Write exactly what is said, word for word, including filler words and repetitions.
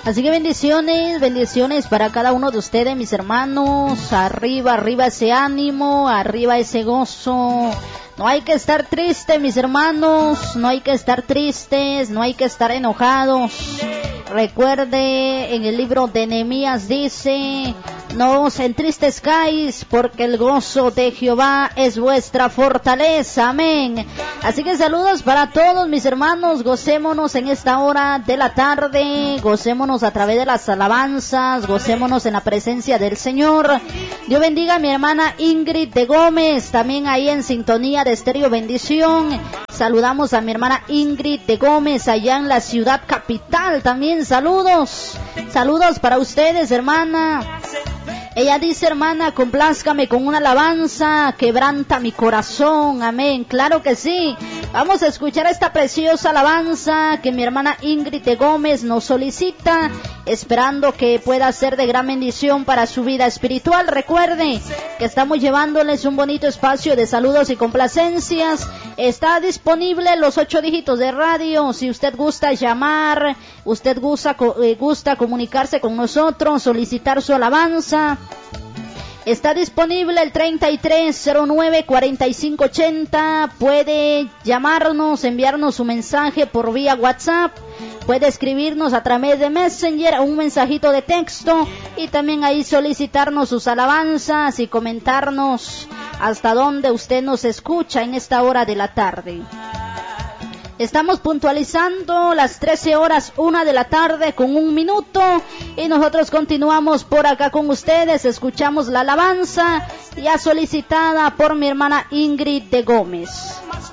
Así que bendiciones, bendiciones para cada uno de ustedes, mis hermanos. Arriba, arriba ese ánimo, arriba ese gozo. No hay que estar tristes, mis hermanos, no hay que estar tristes, no hay que estar enojados. Recuerde, en el libro de Nehemías dice: no os entristezcáis, porque el gozo de Jehová es vuestra fortaleza. Amén. Así que saludos para todos, mis hermanos. Gocémonos en esta hora de la tarde, gocémonos a través de las alabanzas, gocémonos en la presencia del Señor. Dios bendiga a mi hermana Ingrid de Gómez, también ahí en sintonía de Estéreo Bendición. Saludamos a mi hermana Ingrid de Gómez allá en la ciudad capital. También saludos, saludos para ustedes, hermana. Ella dice: hermana, complázcame con una alabanza, quebranta mi corazón. Amén, claro que sí. Vamos a escuchar esta preciosa alabanza que mi hermana Ingrid de Gómez nos solicita, esperando que pueda ser de gran bendición para su vida espiritual. Recuerde que estamos llevándoles un bonito espacio de saludos y complacencias. Está disponible los ocho dígitos de radio. Si usted gusta llamar, usted gusta, eh, gusta comunicarse con nosotros, solicitar su alabanza, está disponible el treinta y tres cero nueve cuarenta y cinco ochenta. Puede llamarnos, enviarnos su mensaje por vía WhatsApp. Puede escribirnos a través de Messenger un mensajito de texto y también ahí solicitarnos sus alabanzas y comentarnos hasta dónde usted nos escucha en esta hora de la tarde. Estamos puntualizando las trece horas, una de la tarde con un minuto, y nosotros continuamos por acá con ustedes. Escuchamos la alabanza ya solicitada por mi hermana Ingrid de Gómez.